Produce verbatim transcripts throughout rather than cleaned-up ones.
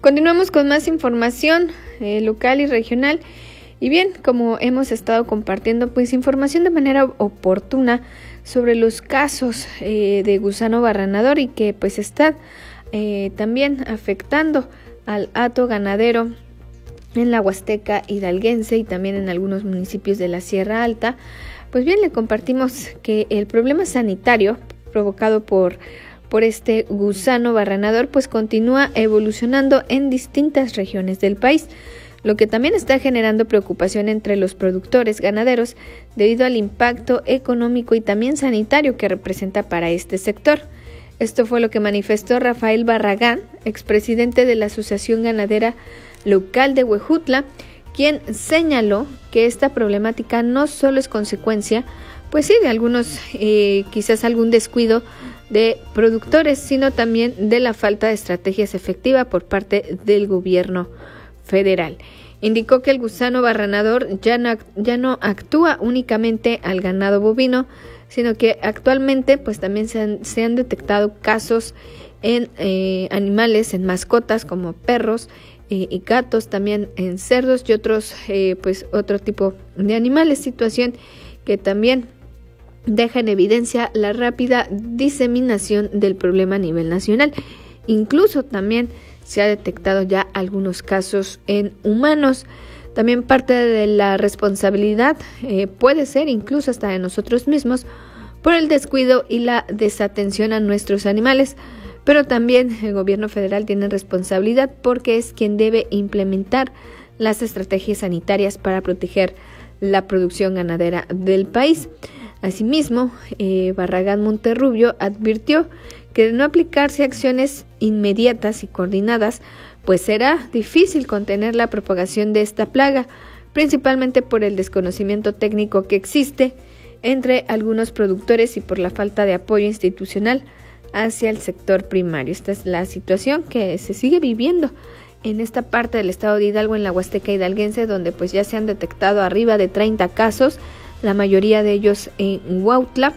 Continuamos con más información eh, local y regional. Y bien, como hemos estado compartiendo, pues información de manera oportuna sobre los casos eh, de gusano barrenador y que pues están eh, también afectando al hato ganadero en la Huasteca hidalguense y también en algunos municipios de la Sierra Alta. Pues bien, le compartimos que el problema sanitario provocado por por este gusano barrenador pues continúa evolucionando en distintas regiones del país, lo que también está generando preocupación entre los productores ganaderos debido al impacto económico y también sanitario que representa para este sector. Esto fue lo que manifestó Rafael Barragán, expresidente de la Asociación Ganadera Local de Huejutla, quien señaló que esta problemática no solo es consecuencia, pues sí, de algunos, eh, quizás algún descuido de productores, sino también de la falta de estrategias efectivas por parte del gobierno federal. Indicó que el gusano barrenador ya no, ya no actúa únicamente al ganado bovino, sino que actualmente pues también se han, se han detectado casos en eh, animales, en mascotas como perros eh, y gatos, también en cerdos y otros eh, pues otro tipo de animales, situación que también deja en evidencia la rápida diseminación del problema a nivel nacional. Incluso también se ha detectado ya algunos casos en humanos. También parte de la responsabilidad eh, puede ser incluso hasta de nosotros mismos por el descuido y la desatención a nuestros animales, pero también el gobierno federal tiene responsabilidad porque es quien debe implementar las estrategias sanitarias para proteger la producción ganadera del país. Asimismo, eh, Barragán Monterrubio advirtió que de no aplicarse acciones inmediatas y coordinadas, pues será difícil contener la propagación de esta plaga, principalmente por el desconocimiento técnico que existe entre algunos productores y por la falta de apoyo institucional hacia el sector primario. Esta es la situación que se sigue viviendo en esta parte del estado de Hidalgo, en la Huasteca hidalguense, donde pues ya se han detectado arriba de treinta casos, la mayoría de ellos en Huautla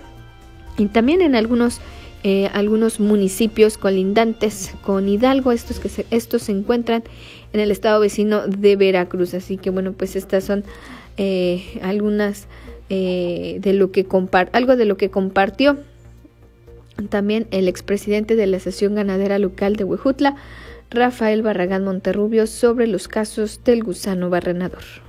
y también en algunos eh, algunos municipios colindantes con Hidalgo. Estos que se, estos se encuentran en el estado vecino de Veracruz. Así que bueno, pues estas son eh, algunas eh, de lo que compar algo de lo que compartió también el expresidente de la Asociación Ganadera Local de Huejutla, Rafael Barragán Monterrubio, sobre los casos del gusano barrenador.